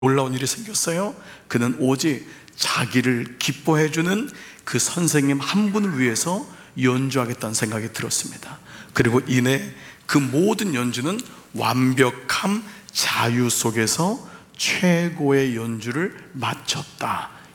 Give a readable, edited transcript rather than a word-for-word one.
놀라운 일이 생겼어요. 그는 오직 자기를 기뻐해주는 그 선생님 한 분을 위해서 연주하겠다는 생각이 들었습니다. 그리고 이내 그 모든 연주는 완벽한 자유 속에서 최고의 연주를 마쳤다.